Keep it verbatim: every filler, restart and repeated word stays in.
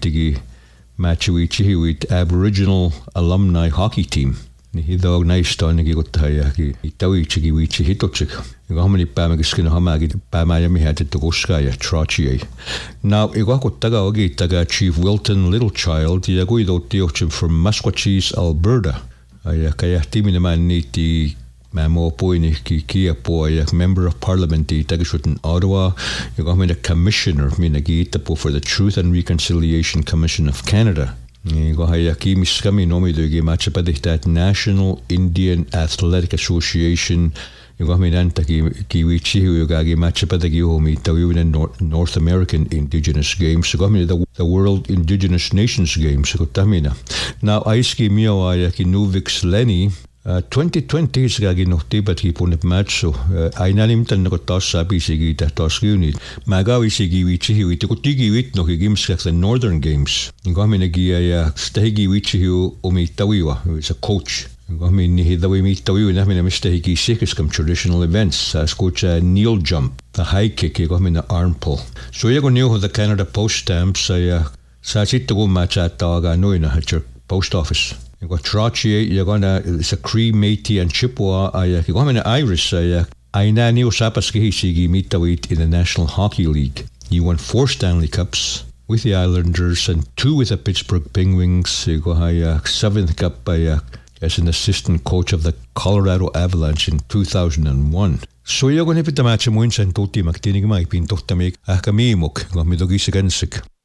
tigi matchuichi with Aboriginal alumni hockey team. Ni hidog naista ni gotaya ki tawichi wichi hitochik. Igo hamani pamagis kina hamagi pamayami had to goskaya trachi. Now igo kotaga ogi taga Chief Wilton Littlechild yago ido tiochim from Maskwacis, Alberta. Aya kaya timi naman ni ti Mamo Poini ki kia poya member of parliament di tagisut in Ottawa. You got me the commissioner minagita po for the Truth and Reconciliation Commission of Canada. You got hayaki miskami nomi do gi matchapadi that National Indian Athletic Association. You got me nanta ki kiwichi you got gi matchapadi gi homi tawi in North American Indigenous Games. You got me the the World Indigenous Nations Games. So tamina. Now aiski mio ayaki Nuvix Lenny. Uh, twenty twenty is gagi no tibat ki punip match so ainalim tan ko tas sabi sigi ta tas unit magawi sigi wichi wi to tigi wit no games like the Northern Games ngami nagi ya stegi wichi hu omi tawiwa is a coach ngami ni hidawi mi tawiwa na mi mistegi sikis come traditional events as coach uh, kneel jump the high kick ngami na arm pull so you go new the Canada Post stamps uh, sa chito go match at taga no ina at your post office. You got Trachi, you're gonna, it's a Cree, Métis, and Chippewa. You're going to Irish. Aina Neo Sapaski Sigi Mitawit in the National Hockey League. You won four Stanley Cups with the Islanders and two with the Pittsburgh Penguins. You got a seventh cup by as an assistant coach of the Colorado Avalanche in two thousand one. So you're going to put the match in Winston Toti Mactinig Mike, Pinto Tamek, Akamimok, Gomidogis against